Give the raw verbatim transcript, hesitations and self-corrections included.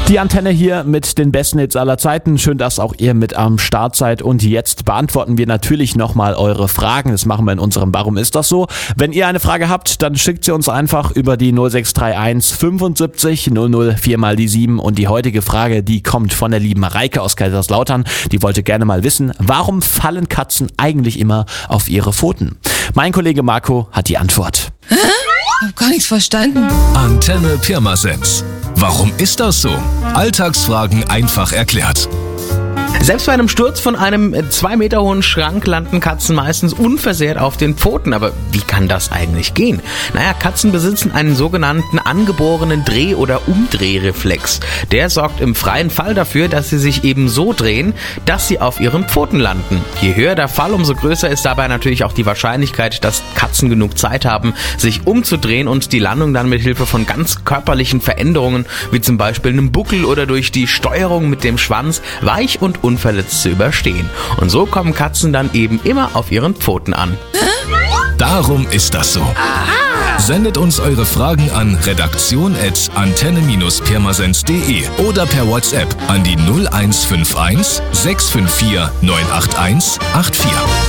Die Antenne hier mit den besten Hits aller Zeiten. Schön, dass auch ihr mit am Start seid. Und jetzt beantworten wir natürlich nochmal eure Fragen. Das machen wir in unserem Warum ist das so? Wenn ihr eine Frage habt, dann schickt sie uns einfach über die null sechs drei eins fünfundsiebzig null null vier mal die sieben. Und die heutige Frage, die kommt von der lieben Mareike aus Kaiserslautern. Die wollte gerne mal wissen, warum fallen Katzen eigentlich immer auf ihre Pfoten? Mein Kollege Marco hat die Antwort. Hä? Ich hab gar nichts verstanden. Antenne Pirmasens. Warum ist das so? Alltagsfragen einfach erklärt. Selbst bei einem Sturz von einem zwei Meter hohen Schrank landen Katzen meistens unversehrt auf den Pfoten. Aber wie kann das eigentlich gehen? Naja, Katzen besitzen einen sogenannten angeborenen Dreh- oder Umdrehreflex. Der sorgt im freien Fall dafür, dass sie sich eben so drehen, dass sie auf ihren Pfoten landen. Je höher der Fall, umso größer ist dabei natürlich auch die Wahrscheinlichkeit, dass Katzen genug Zeit haben, sich umzudrehen und die Landung dann mit Hilfe von ganz körperlichen Veränderungen, wie zum Beispiel einem Buckel oder durch die Steuerung mit dem Schwanz, weich und unverletzt zu überstehen. Und so kommen Katzen dann eben immer auf ihren Pfoten an. Darum ist das so. Sendet uns eure Fragen an redaktion at antenne pirmasens punkt de oder per WhatsApp an die null eins fünf eins sechs fünf vier neun acht eins acht vier.